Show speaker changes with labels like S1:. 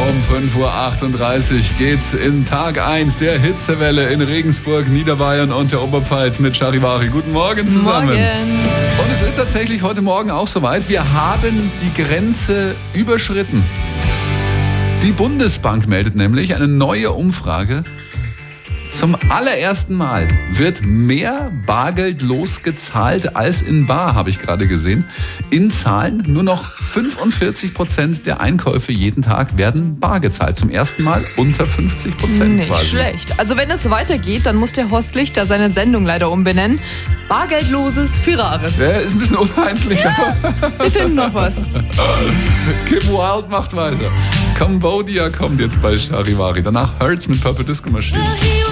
S1: Um 5.38 Uhr geht's in Tag 1 der Hitzewelle in Regensburg, Niederbayern und der Oberpfalz mit Charivari. Guten Morgen zusammen.
S2: Morgen.
S1: Und es ist tatsächlich heute Morgen auch soweit. Wir haben die Grenze überschritten. Die Bundesbank meldet nämlich eine neue Umfrage. Zum allerersten Mal wird mehr Bargeld losgezahlt als in bar, habe ich gerade gesehen. In Zahlen nur noch 45% der Einkäufe jeden Tag werden bar gezahlt. Zum ersten Mal unter 50%.
S2: Nicht
S1: quasi.
S2: schlecht. Also wenn es weitergeht, dann muss der Horst Lichter seine Sendung leider umbenennen. Bargeldloses für Rares.
S1: Ja, ist ein bisschen unheimlich, aber
S2: Wir finden noch was.
S1: Kim Wilde macht weiter. Cambodia kommt jetzt bei Charivari. Danach Hurts mit Purple Disco Machine.